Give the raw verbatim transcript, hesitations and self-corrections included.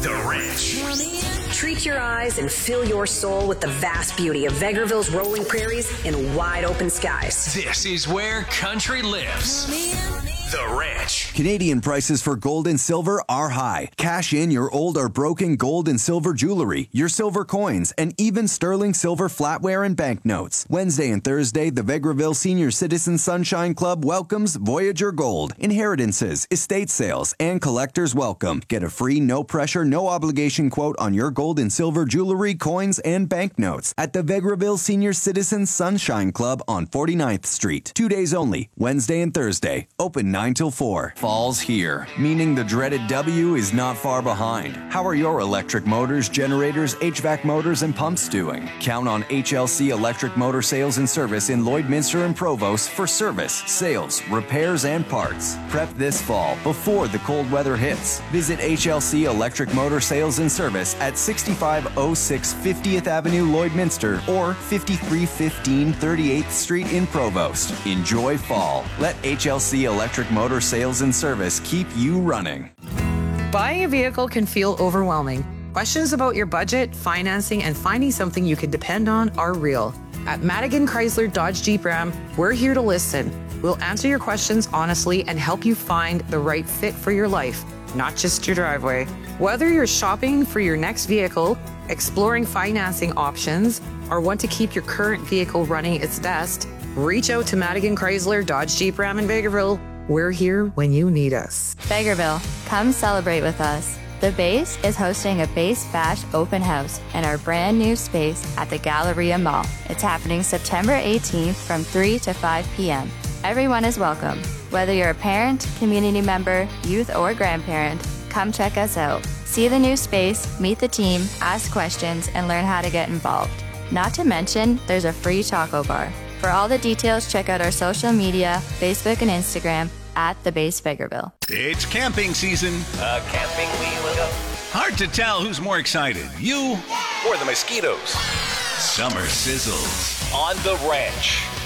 The Ranch. Treat your eyes and fill your soul with the vast beauty of Vegreville's rolling prairies and wide open skies. This is where country lives. The Ranch. Canadian prices for gold and silver are high. Cash in your old or broken gold and silver jewelry, your silver coins, and even sterling silver flatware and banknotes. Wednesday and Thursday, the Vegreville Senior Citizen Sunshine Club welcomes Voyager Gold, inheritances, estate sales, and collectors welcome. Get a free, no pressure, no obligation quote on your gold and silver jewelry, coins, and banknotes at the Vegreville Senior Citizen Sunshine Club on forty-ninth Street. Two days only, Wednesday and Thursday. Open nine till four. Fall's here, meaning the dreaded W is not far behind. How are your electric motors, generators, H V A C motors, and pumps doing? Count on H L C Electric Motor Sales and Service in Lloydminster and Provost for service, sales, repairs, and parts. Prep this fall before the cold weather hits. Visit H L C Electric Motor Sales and Service at sixty-five oh six fiftieth Avenue, Lloydminster, or fifty-three fifteen thirty-eighth Street in Provost. Enjoy fall. Let H L C Electric Motor Sales and Service keep you running. Buying a vehicle can feel overwhelming. Questions about your budget, financing, and finding something you can depend on are real. At Madigan Chrysler Dodge Jeep Ram, we're here to listen. We'll answer your questions honestly and help you find the right fit for your life, not just your driveway. Whether you're shopping for your next vehicle, exploring financing options, or want to keep your current vehicle running its best, reach out to Madigan Chrysler Dodge Jeep Ram in Vegreville. We're here when you need us. Vegreville, come celebrate with us. The Base is hosting a Base Bash open house in our brand new space at the Galleria Mall. It's happening September eighteenth from three to five p.m. Everyone is welcome. Whether you're a parent, community member, youth, or grandparent, come check us out. See the new space, meet the team, ask questions, and learn how to get involved. Not to mention, there's a free taco bar. For all the details, check out our social media, Facebook and Instagram, at The Base Vegreville. It's camping season. Uh, camping we will go. Hard to tell who's more excited, you Or the mosquitoes. Summer sizzles On the Ranch.